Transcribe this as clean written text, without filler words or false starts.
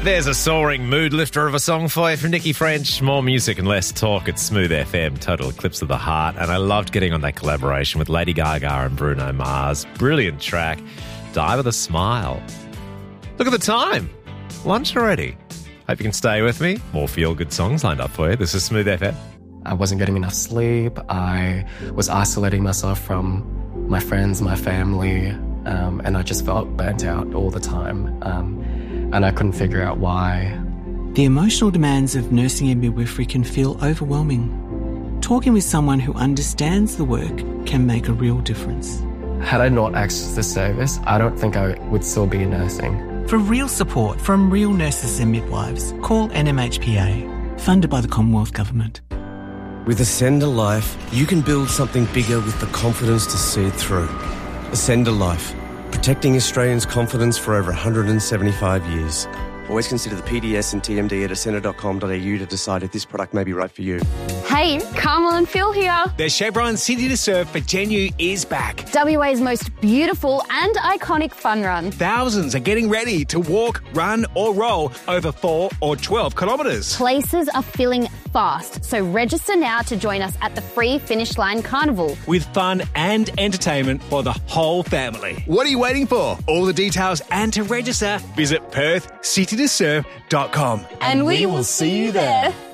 There's a soaring mood lifter of a song for you from Nikki French. More music and less talk at Smooth FM, Total Eclipse of the Heart. And I loved getting on that collaboration with Lady Gaga and Bruno Mars. Brilliant track. Die with a Smile. Look at the time. Lunch already. Hope you can stay with me. More feel-good songs lined up for you. This is Smooth FM. I wasn't getting enough sleep. I was isolating myself from my friends, my family, and I just felt burnt out all the time. And I couldn't figure out why. The emotional demands of nursing and midwifery can feel overwhelming. Talking with someone who understands the work can make a real difference. Had I not accessed this service, I don't think I would still be nursing. For real support from real nurses and midwives, call NMHPA, funded by the Commonwealth Government. With Ascend a Life, you can build something bigger with the confidence to see it through. Ascend a Life, protecting Australians' confidence for over 175 years. Always consider the PDS and TMD at ascender.com.au to decide if this product may be right for you. Hey, Carmel and Phil here. The Chevron City to Surf for Genu is back. WA's most beautiful and iconic fun run. Thousands are getting ready to walk, run or roll over 4 or 12 kilometres. Places are filling fast, so register now to join us at the free Finish Line Carnival. With fun and entertainment for the whole family. What are you waiting for? All the details and to register, visit PerthCityToSurf.com. And we will see you there.